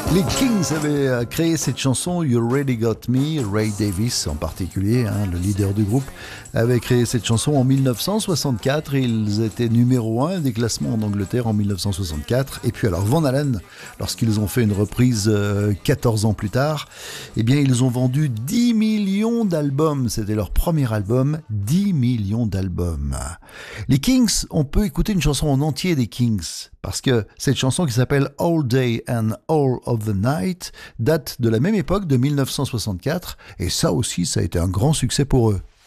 Les Kings avaient créé cette chanson You Really Got Me. Ray Davies en particulier, le leader du groupe, avait créé cette chanson en 1964. Ils étaient numéro 1 des classements en Angleterre en 1964. Et puis alors Van Halen, lorsqu'ils ont fait une reprise 14 ans plus tard, eh bien ils ont vendu 10 millions d'albums. C'était leur premier album, 10 millions d'albums. Les Kings, on peut écouter une chanson en entier des Kings, parce que cette chanson qui s'appelle All Day and All of the Night date de la même époque, de 1964, et ça aussi, ça a été un grand succès pour eux.